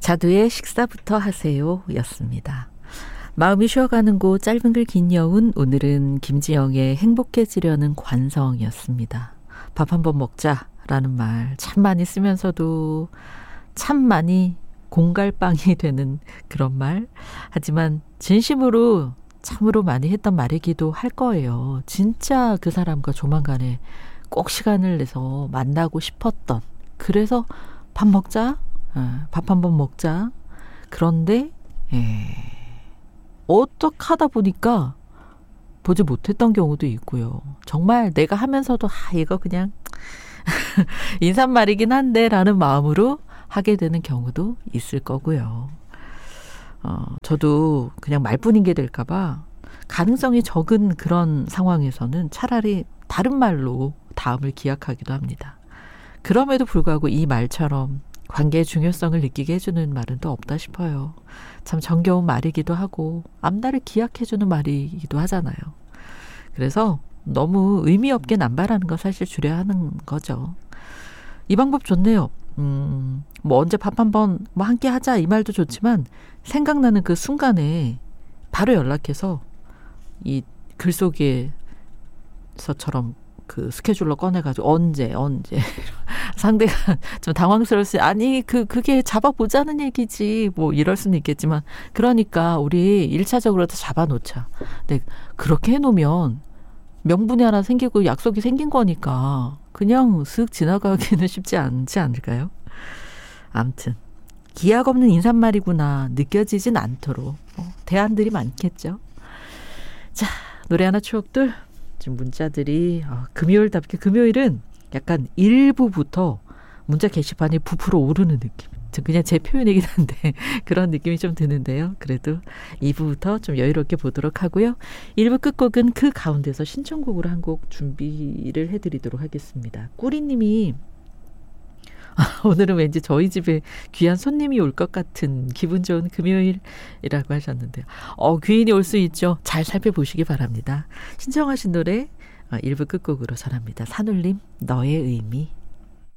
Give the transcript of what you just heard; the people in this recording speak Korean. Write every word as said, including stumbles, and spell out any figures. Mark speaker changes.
Speaker 1: 자두의 식사부터 하세요 였습니다. 마음이 쉬어가는 곳 짧은 글 긴 여운, 오늘은 김지영의 행복해지려는 관성이었습니다. 밥 한번 먹자라는 말 참 많이 쓰면서도 참 많이 공갈빵이 되는 그런 말. 하지만 진심으로 참으로 많이 했던 말이기도 할 거예요. 진짜 그 사람과 조만간에 꼭 시간을 내서 만나고 싶었던, 그래서 밥 먹자, 밥 한번 먹자. 그런데 에, 어떡하다 보니까 보지 못했던 경우도 있고요. 정말 내가 하면서도 아 이거 그냥 인사말이긴 한데 라는 마음으로 하게 되는 경우도 있을 거고요. 어, 저도 그냥 말뿐인 게 될까 봐 가능성이 적은 그런 상황에서는 차라리 다른 말로 다음을 기약하기도 합니다. 그럼에도 불구하고 이 말처럼 관계의 중요성을 느끼게 해주는 말은 또 없다 싶어요. 참 정겨운 말이기도 하고 앞날을 기약해주는 말이기도 하잖아요. 그래서 너무 의미 없게 남발하는 거 사실 줄여야 하는 거죠. 이 방법 좋네요. 음, 뭐 언제 밥 한번 뭐 함께 하자 이 말도 좋지만 생각나는 그 순간에 바로 연락해서 이 글속에서처럼 그 스케줄러 꺼내가지고 언제 언제 상대가 좀 당황스러울 수 아니 그 그게 잡아보자는 얘기지 뭐 이럴 수는 있겠지만 그러니까 우리 일차적으로도 잡아놓자. 근데 그렇게 해놓으면 명분이 하나 생기고 약속이 생긴 거니까 그냥 슥 지나가기는 쉽지 않지 않을까요? 아무튼 기약 없는 인사말이구나 느껴지진 않도록 뭐 대안들이 많겠죠. 자, 노래 하나 추억들. 지금 문자들이 어, 금요일답게 금요일은 약간 일부부터 문자 게시판이 부풀어 오르는 느낌. 그냥 제 표현이긴 한데 그런 느낌이 좀 드는데요. 그래도 이 부부터 좀 여유롭게 보도록 하고요. 일 부 끝곡은 그 가운데서 신청곡으로 한 곡 준비를 해드리도록 하겠습니다. 꾸리님이 오늘은 왠지 저희 집에 귀한 손님이 올 것 같은 기분 좋은 금요일이라고 하셨는데요. 어, 귀인이 올 수 있죠. 잘 살펴보시기 바랍니다. 신청하신 노래 일 부 끝곡으로 전합니다. 산울림 너의 의미.